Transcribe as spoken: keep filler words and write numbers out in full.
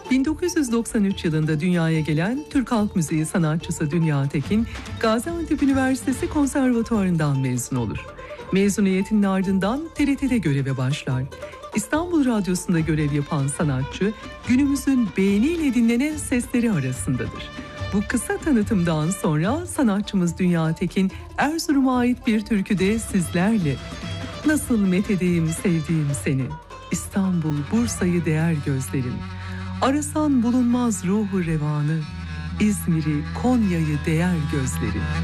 bin dokuz yüz doksan üç yılında dünyaya gelen Türk Halk Müziği sanatçısı Dünya Tekin, Gaziantep Üniversitesi Konservatuvarı'ndan mezun olur. Mezuniyetinin ardından T R T'de göreve başlar. İstanbul Radyosu'nda görev yapan sanatçı, günümüzün beğeniyle dinlenen sesleri arasındadır. Bu kısa tanıtımdan sonra sanatçımız Dünya Tekin, Erzurum'a ait bir türküde sizlerle. Nasıl methedeyim sevdiğim seni, İstanbul, Bursa'yı değer gözlerim. Arasan bulunmaz ruhu revanı, İzmir'i, Konya'yı değer gözlerim.